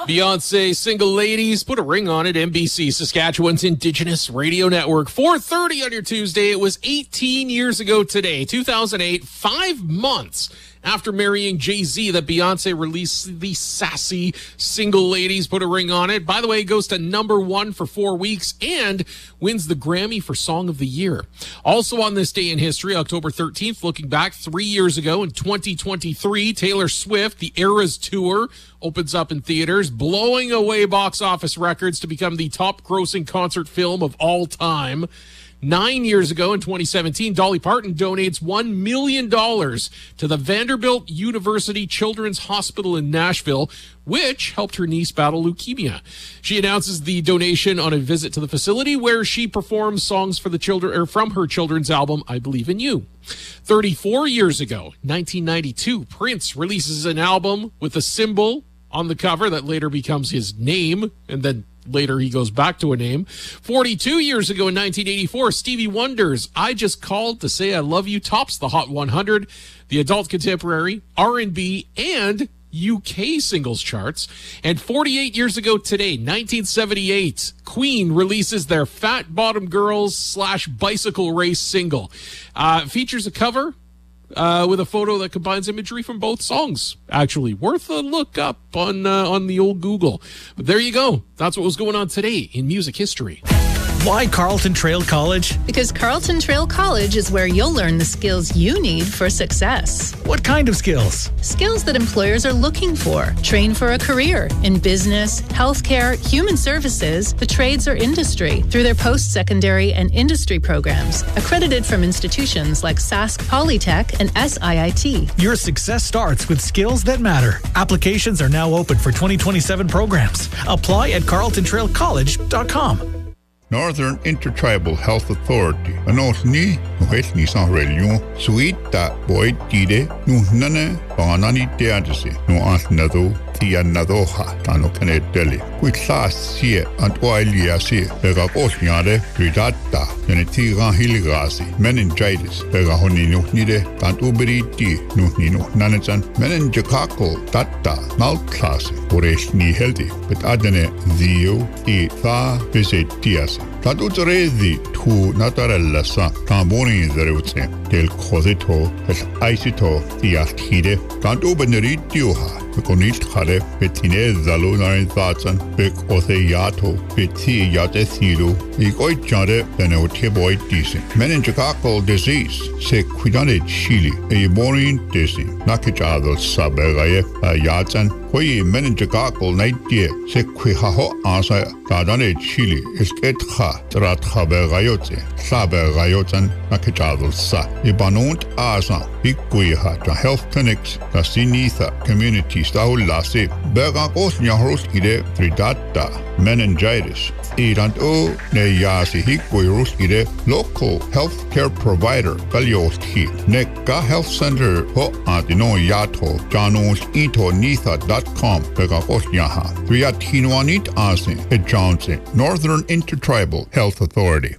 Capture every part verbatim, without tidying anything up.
Beyonce, Single Ladies, put a ring on it. N B C, Saskatchewan's Indigenous Radio Network. four thirty on your Tuesday. It was eighteen years ago today, two thousand eight, five months after marrying Jay-Z, that Beyonce released the sassy Single Ladies, put a ring on it. By the way, it goes to number one for four weeks and wins the Grammy for Song of the Year. Also on this day in history, October thirteenth, looking back three years ago in twenty twenty-three, Taylor Swift, the Eras Tour, opens up in theaters, blowing away box office records to become the top-grossing concert film of all time. Nine years ago, in twenty seventeen, Dolly Parton donates one million dollars to the Vanderbilt University Children's Hospital in Nashville, which helped her niece battle leukemia. She announces the donation on a visit to the facility where she performs songs for the children, or from her children's album, I Believe in You. thirty-four years ago, nineteen ninety-two, Prince releases an album with a symbol on the cover that later becomes his name, and then later he goes back to a name. forty-two years ago in nineteen eighty-four, Stevie Wonder's I Just Called to Say I Love You tops the Hot one hundred, the adult contemporary, R and B, and U K singles charts. And forty-eight years ago today, nineteen seventy-eight, Queen releases their Fat Bottom Girls slash Bicycle Race single. Uh, features a cover Uh, with a photo that combines imagery from both songs. Actually, worth a look up on uh, on the old Google. But there you go. That's what was going on today in music history. Why Carlton Trail College? Because Carlton Trail College is where you'll learn the skills you need for success. What kind of skills? Skills that employers are looking for. Train for a career in business, healthcare, human services, the trades or industry through their post-secondary and industry programs, accredited from institutions like Sask Polytech and S I I T. Your success starts with skills that matter. Applications are now open for twenty twenty-seven programs. Apply at carlton trail college dot com. Northern Intertribal Health Authority. Anos ni nuhes ni san religion suita boy tide nu nane banani teadese nu asnado tia nadoha tano kane deli. Kuitla sie ant oilia sie pega osniade ridata yene tiga hiligasi meningitis pega honi nu nide tant uberiti nu nino nanetsan meningococcal tata malklase oresh ni healthy but adene zio e fa visitias. Tant utredi tu naturella sa tamboni zerutse del cosito es aisito diastide tant ubeneritioha Bekonit khare betine zalona zatsan bek oseyato beti yate silu ikoi chare benote boy disi meningococcal disease se quidane chili e borin disi nakachado sabagaye yatsan koi meningococcal naidie se quihaho asa kadane chili isketha tratha begayotse sabagayotsan nakachado sa ibanont asa ikuiha to health clinics la sinitha community Staulase, Bergakos Nyaroskide, Tridata, meningitis, Iranto, Neyasi Hikuiruskide, local health care provider, Galioski, Neka Health Center, Ho Antino Yato, Janos Ito Nitha dot com, Bergakos Nyaha, Triatinuanit Asin, Ed Johnson, Northern Intertribal Health Authority.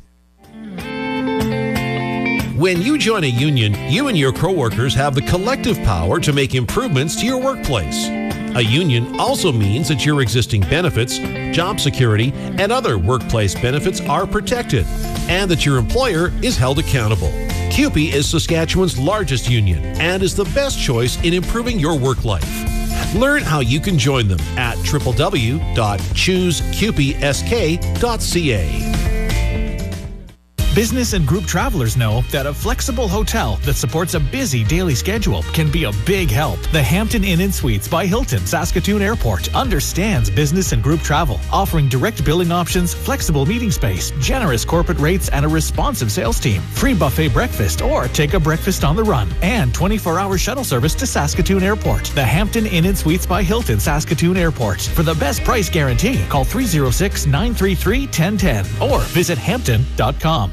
When you join a union, you and your coworkers have the collective power to make improvements to your workplace. A union also means that your existing benefits, job security, and other workplace benefits are protected, and that your employer is held accountable. C U P E is Saskatchewan's largest union and is the best choice in improving your work life. Learn how you can join them at w w w dot choose q p s k dot c a. Business and group travelers know that a flexible hotel that supports a busy daily schedule can be a big help. The Hampton Inn and Suites by Hilton, Saskatoon Airport, understands business and group travel, offering direct billing options, flexible meeting space, generous corporate rates, and a responsive sales team. Free buffet breakfast or take a breakfast on the run, and twenty-four hour shuttle service to Saskatoon Airport. The Hampton Inn and Suites by Hilton, Saskatoon Airport. For the best price guarantee, call three oh six, nine three three, one oh one oh or visit hampton dot com.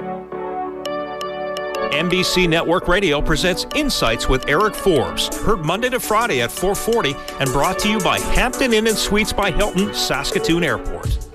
N B C Network Radio presents Insights with Eric Forbes, heard Monday to Friday at four forty and brought to you by Hampton Inn and Suites by Hilton, Saskatoon Airport.